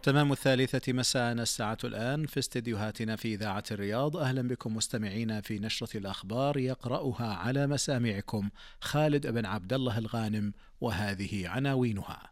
تمام 3 مساء الساعة الآن في استديوهاتنا في إذاعة الرياض. أهلا بكم مستمعينا في نشرة الأخبار يقرأها على مسامعكم خالد بن عبد الله الغانم، وهذه عناوينها.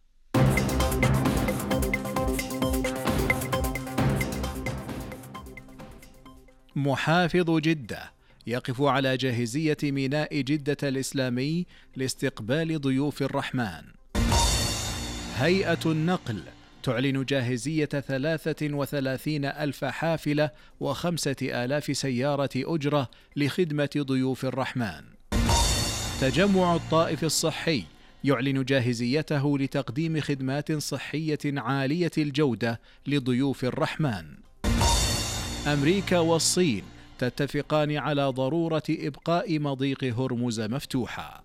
محافظ جدة يقف على جاهزية ميناء جدة الإسلامي لاستقبال ضيوف الرحمن. هيئة النقل تعلن جاهزية 33 ألف حافلة و5,000 سيارة أجرة لخدمة ضيوف الرحمن. تجمع الطائف الصحي يعلن جاهزيته لتقديم خدمات صحية عالية الجودة لضيوف الرحمن. أمريكا والصين تتفقان على ضرورة إبقاء مضيق هرمز مفتوحا.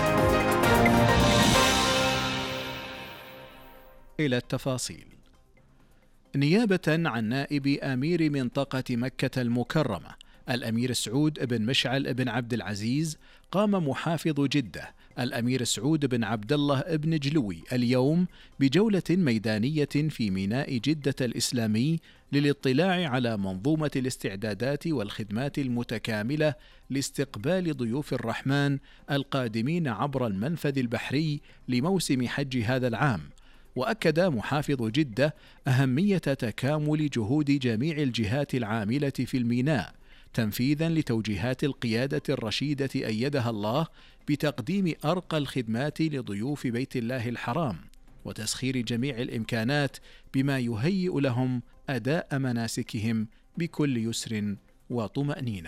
إلى التفاصيل. نيابة عن نائب أمير منطقة مكة المكرمة الأمير سعود بن مشعل بن عبد العزيز، قام محافظ جدة الأمير سعود بن عبد الله بن جلوي اليوم بجولة ميدانية في ميناء جدة الإسلامي للاطلاع على منظومة الاستعدادات والخدمات المتكاملة لاستقبال ضيوف الرحمن القادمين عبر المنفذ البحري لموسم حج هذا العام. وأكد محافظ جدة أهمية تكامل جهود جميع الجهات العاملة في الميناء تنفيذا لتوجيهات القيادة الرشيدة أيدها الله بتقديم أرقى الخدمات لضيوف بيت الله الحرام وتسخير جميع الإمكانات بما يهيئ لهم أداء مناسكهم بكل يسر وطمأنينة.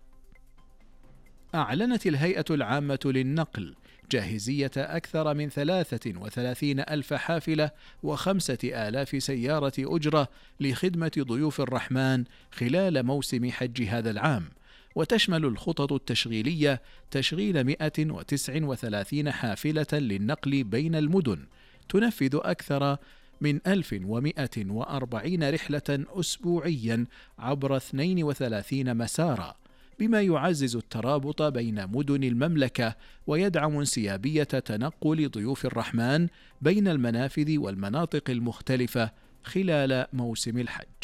أعلنت الهيئة العامة للنقل جاهزية أكثر من 33 ألف حافلة و5,000 سيارة أجرة لخدمة ضيوف الرحمن خلال موسم حج هذا العام، وتشمل الخطط التشغيلية تشغيل 139 حافلة للنقل بين المدن تنفذ أكثر من 1140 رحلة أسبوعيا عبر 32 مسارا، بما يعزز الترابط بين مدن المملكة ويدعم انسيابية تنقل ضيوف الرحمن بين المنافذ والمناطق المختلفة خلال موسم الحج.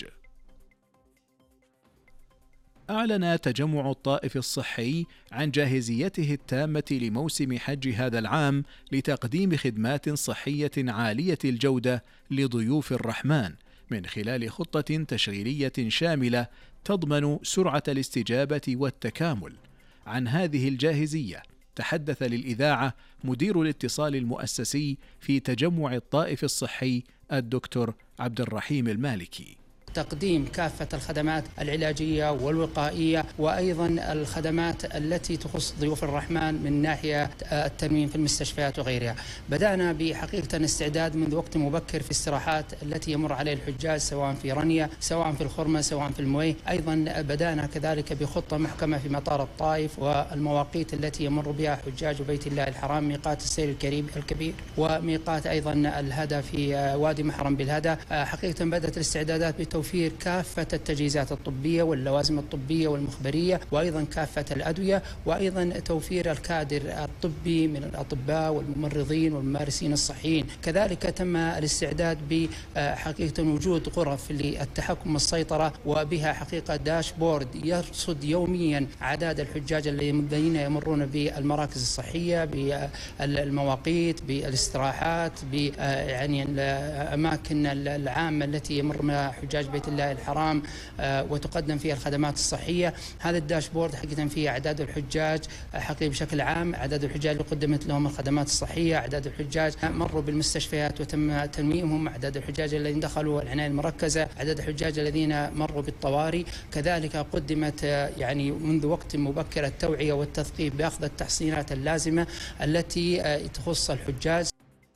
أعلن تجمع الطائف الصحي عن جاهزيته التامة لموسم حج هذا العام لتقديم خدمات صحية عالية الجودة لضيوف الرحمن من خلال خطة تشغيلية شاملة تضمن سرعة الاستجابة والتكامل. عن هذه الجاهزية تحدث للإذاعة مدير الاتصال المؤسسي في تجمع الطائف الصحي الدكتور عبد الرحيم المالكي. تقديم كافة الخدمات العلاجية والوقائية وأيضا الخدمات التي تخص ضيوف الرحمن من ناحية التنويم في المستشفيات وغيرها. بدأنا بحقيقة استعداد منذ وقت مبكر في استراحات التي يمر عليه الحجاج، سواء في رنية سواء في الخرمة سواء في المويه. أيضا بدأنا كذلك بخطة محكمة في مطار الطائف والمواقيت التي يمر بها حجاج بيت الله الحرام، ميقات السير الكبير وميقات أيضا الهدى في وادي محرم بالهدى. حقيقة بدأت الاستعدادات بتوفير كافة التجهيزات الطبية واللوازم الطبية والمخبرية، وأيضا كافة الأدوية، وأيضا توفير الكادر الطبي من الأطباء والممرضين والممارسين الصحيين. كذلك تم الاستعداد بحقيقة وجود غرف للتحكم والسيطرة، وبها حقيقة داشبورد يرصد يوميا أعداد الحجاج الذين يمرون بالمراكز الصحية، بالمواقيت، بالاستراحات، يعني الأماكن العامة التي يمر منها حجاج بيت الله الحرام وتقدم فيها الخدمات الصحية. هذا الداشبورد حقيقة فيه أعداد الحجاج حقيقة بشكل عام، أعداد الحجاج اللي قدمت لهم الخدمات الصحية، أعداد الحجاج مروا بالمستشفيات وتم تنويمهم، أعداد الحجاج الذين دخلوا العناية المركزة، أعداد الحجاج الذين مروا بالطوارئ. كذلك قدمت يعني منذ وقت مبكر التوعية والتثقيف بأخذ التحصينات اللازمة التي تخص الحجاج.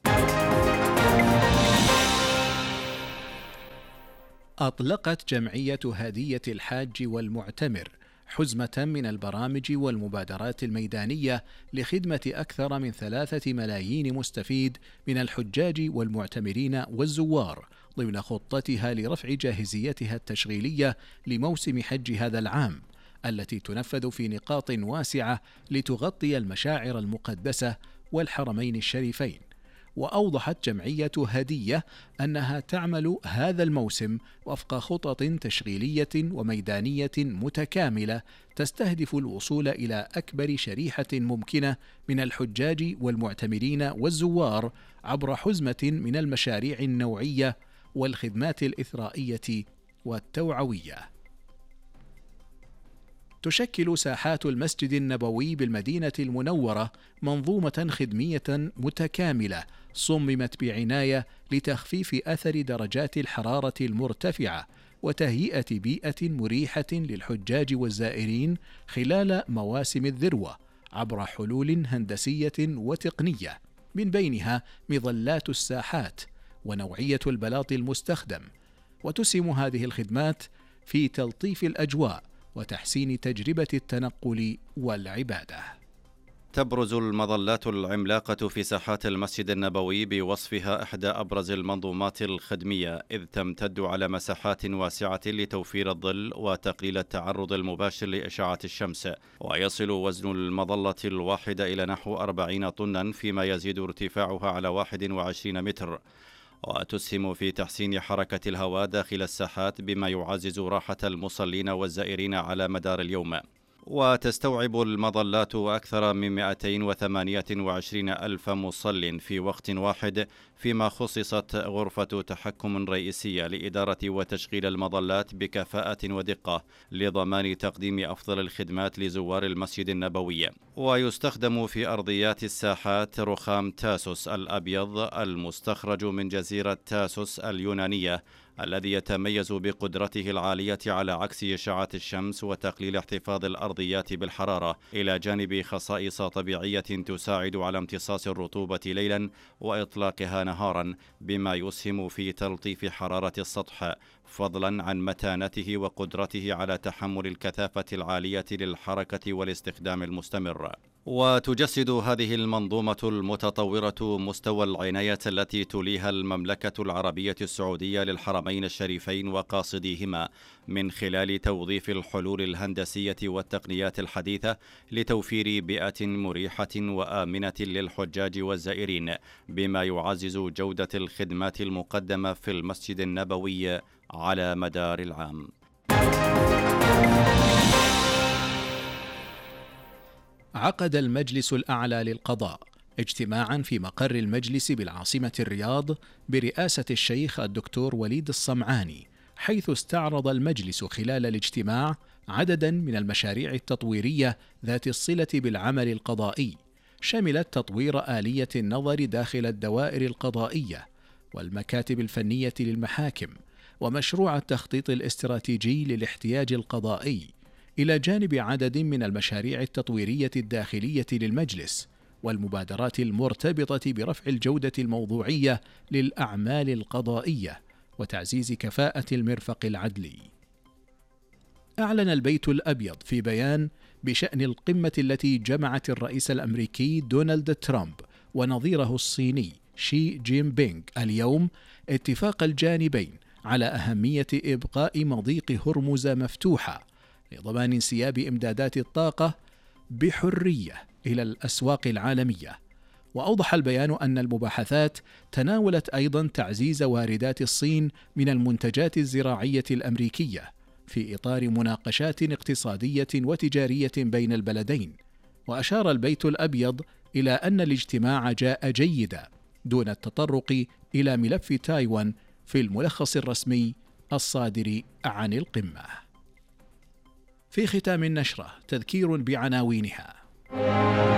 أطلقت جمعية هدية الحاج والمعتمر حزمة من البرامج والمبادرات الميدانية لخدمة أكثر من 3 ملايين مستفيد من الحجاج والمعتمرين والزوار ضمن خطتها لرفع جاهزيتها التشغيلية لموسم حج هذا العام، التي تنفذ في نقاط واسعة لتغطي المشاعر المقدسة والحرمين الشريفين. وأوضحت جمعية هدية أنها تعمل هذا الموسم وفق خطط تشغيلية وميدانية متكاملة تستهدف الوصول إلى أكبر شريحة ممكنة من الحجاج والمعتمرين والزوار عبر حزمة من المشاريع النوعية والخدمات الإثرائية والتوعوية. تشكل ساحات المسجد النبوي بالمدينة المنورة منظومة خدمية متكاملة صممت بعناية لتخفيف أثر درجات الحرارة المرتفعة وتهيئة بيئة مريحة للحجاج والزائرين خلال مواسم الذروة عبر حلول هندسية وتقنية، من بينها مظلات الساحات ونوعية البلاط المستخدم. وتسهم هذه الخدمات في تلطيف الأجواء وتحسين تجربة التنقل والعبادة. تبرز المظلات العملاقة في ساحات المسجد النبوي بوصفها إحدى أبرز المنظومات الخدمية، إذ تمتد على مساحات واسعة لتوفير الظل وتقليل التعرض المباشر لإشعاع الشمس، ويصل وزن المظلة الواحدة إلى نحو 40 طنا، فيما يزيد ارتفاعها على 21 متر، وتسهم في تحسين حركة الهواء داخل الساحات بما يعزز راحة المصلين والزائرين على مدار اليوم. وتستوعب المظلات أكثر من 228 ألف مصل في وقت واحد، فيما خصصت غرفة تحكم رئيسية لإدارة وتشغيل المظلات بكفاءة ودقة لضمان تقديم أفضل الخدمات لزوار المسجد النبوي. ويستخدم في أرضيات الساحات رخام تاسوس الأبيض المستخرج من جزيرة تاسوس اليونانية، الذي يتميز بقدرته العالية على عكس إشعاع الشمس وتقليل احتفاظ الأرضيات بالحرارة، إلى جانب خصائص طبيعية تساعد على امتصاص الرطوبة ليلا وإطلاقها نهارا، بما يسهم في تلطيف حرارة السطح، فضلا عن متانته وقدرته على تحمل الكثافة العالية للحركة والاستخدام المستمر. وتجسد هذه المنظومة المتطورة مستوى العناية التي توليها المملكة العربية السعودية للحرمين الشريفين وقاصديهما، من خلال توظيف الحلول الهندسية والتقنيات الحديثة لتوفير بيئة مريحة وآمنة للحجاج والزائرين، بما يعزز جودة الخدمات المقدمة في المسجد النبوي على مدار العام. عقد المجلس الأعلى للقضاء اجتماعا في مقر المجلس بالعاصمة الرياض برئاسة الشيخ الدكتور وليد الصمعاني، حيث استعرض المجلس خلال الاجتماع عددا من المشاريع التطويرية ذات الصلة بالعمل القضائي، شملت تطوير آلية النظر داخل الدوائر القضائية والمكاتب الفنية للمحاكم، ومشروع التخطيط الاستراتيجي للاحتياج القضائي، إلى جانب عدد من المشاريع التطويرية الداخلية للمجلس والمبادرات المرتبطة برفع الجودة الموضوعية للأعمال القضائية وتعزيز كفاءة المرفق العدلي. أعلن البيت الأبيض في بيان بشأن القمة التي جمعت الرئيس الأمريكي دونالد ترامب ونظيره الصيني شي جين بينغ اليوم اتفاق الجانبين على أهمية إبقاء مضيق هرمز مفتوحة لضمان انسياب إمدادات الطاقة بحرية إلى الأسواق العالمية. وأوضح البيان أن المباحثات تناولت أيضا تعزيز واردات الصين من المنتجات الزراعية الأمريكية في إطار مناقشات اقتصادية وتجارية بين البلدين. وأشار البيت الأبيض إلى أن الاجتماع جاء جيدا دون التطرق إلى ملف تايوان في الملخص الرسمي الصادر عن القمة. في ختام النشرة تذكير بعناوينها.